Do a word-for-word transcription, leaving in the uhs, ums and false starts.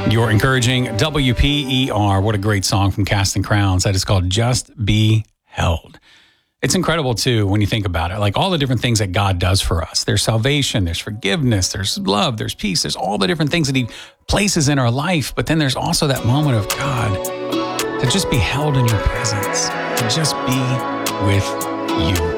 You're encouraging W P E R. What a great song from Casting Crowns. That is called Just Be Held. It's incredible, too, when you think about it. Like all the different things that God does for us. There's salvation, there's forgiveness, there's love, there's peace. There's all the different things that he places in our life. But then there's also that moment of God to just be held in your presence, to just be with you.